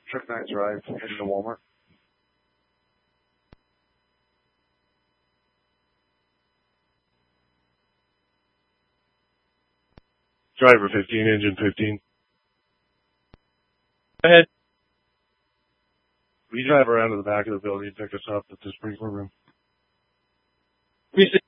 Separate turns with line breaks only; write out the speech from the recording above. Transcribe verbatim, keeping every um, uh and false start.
Trip nine Drive, heading to Walmart. Driver fifteen, engine fifteen.
Go ahead.
We drive around to the back of the building and pick us up at the sprinkler room.
Let me see.